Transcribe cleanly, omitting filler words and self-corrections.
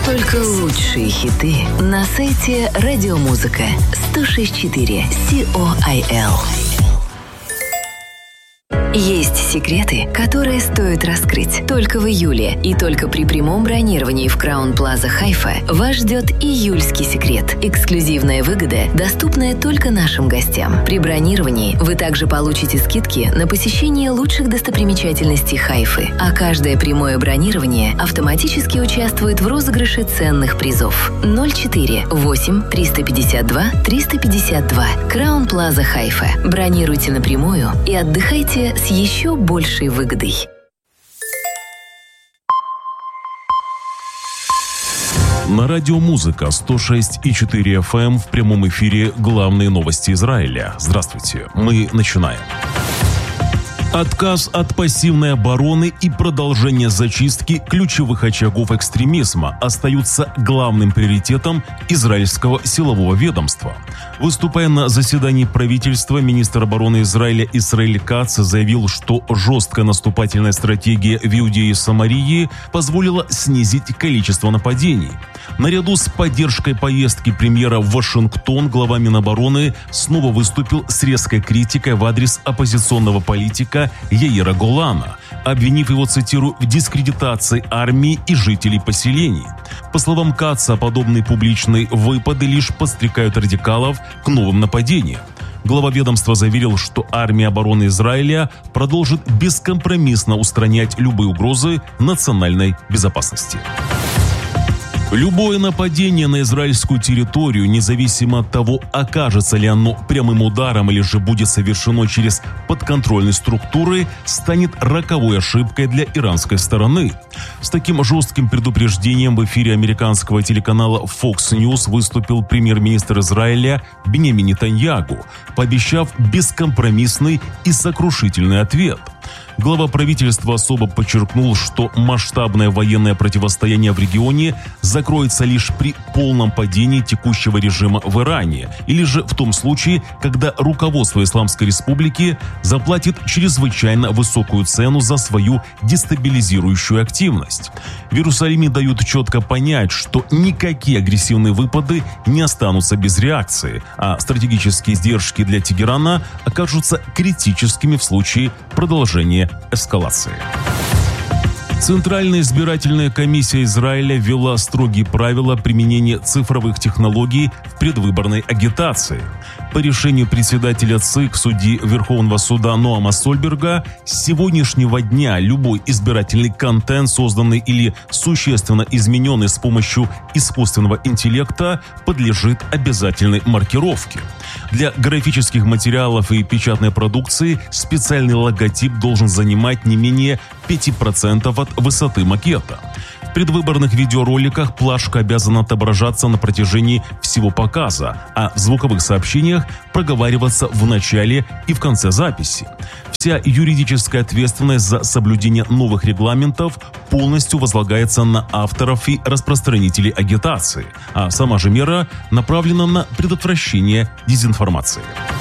Только лучшие хиты на сайте Радиомузыка 106.4 COIL. Есть секреты, которые стоит раскрыть. Только в июле и только при прямом бронировании в Краун Плаза Хайфа вас ждет июльский секрет. Эксклюзивная выгода, доступная только нашим гостям. При бронировании вы также получите скидки на посещение лучших достопримечательностей Хайфы, а каждое прямое бронирование автоматически участвует в розыгрыше ценных призов. 04 8 352 352. Краун Плаза Хайфа. Бронируйте напрямую и отдыхайте с еще большей выгодой. На радиомузыка 106.4 FM в прямом эфире главные новости Израиля. Здравствуйте, мы начинаем. Отказ от пассивной обороны и продолжение зачистки ключевых очагов экстремизма остаются главным приоритетом израильского силового ведомства. Выступая на заседании правительства, министр обороны Израиля Исраэль Кац заявил, что жесткая наступательная стратегия в Иудее и Самарии позволила снизить количество нападений. Наряду с поддержкой поездки премьера в Вашингтон, глава Минобороны снова выступил с резкой критикой в адрес оппозиционного политика Яира Голана, обвинив его, цитирую, в дискредитации армии и жителей поселений. По словам Каца, подобные публичные выпады лишь подстрекают радикалов к новым нападениям. Глава ведомства заверил, что армия обороны Израиля продолжит бескомпромиссно устранять любые угрозы национальной безопасности. Любое нападение на израильскую территорию, независимо от того, окажется ли оно прямым ударом или же будет совершено через подконтрольные структуры, станет роковой ошибкой для иранской стороны. С таким жестким предупреждением в эфире американского телеканала Fox News выступил премьер-министр Израиля Биньямин Нетаньяху, пообещав бескомпромиссный и сокрушительный ответ. Глава правительства особо подчеркнул, что масштабное военное противостояние в регионе закроется лишь при полном падении текущего режима в Иране, или же в том случае, когда руководство Исламской Республики заплатит чрезвычайно высокую цену за свою дестабилизирующую активность. В Иерусалиме дают четко понять, что никакие агрессивные выпады не останутся без реакции, а стратегические издержки для Тегерана окажутся критическими в случае продолжения эскалации. Центральная избирательная комиссия Израиля ввела строгие правила применения цифровых технологий в предвыборной агитации. По решению председателя ЦИК, судьи Верховного суда Ноама Сольберга, с сегодняшнего дня любой избирательный контент, созданный или существенно измененный с помощью искусственного интеллекта, подлежит обязательной маркировке. Для графических материалов и печатной продукции специальный логотип должен занимать не менее 5% от высоты макета. В предвыборных видеороликах плашка обязана отображаться на протяжении всего показа, а в звуковых сообщениях проговариваться в начале и в конце записи. Вся юридическая ответственность за соблюдение новых регламентов полностью возлагается на авторов и распространителей агитации, а сама же мера направлена на предотвращение дезинформации.